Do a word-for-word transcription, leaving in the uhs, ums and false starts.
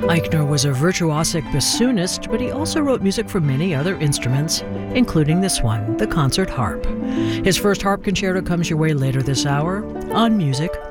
Eichner was a virtuosic bassoonist, but he also wrote music for many other instruments, including this one, the concert harp. His first harp concerto comes your way later this hour on Music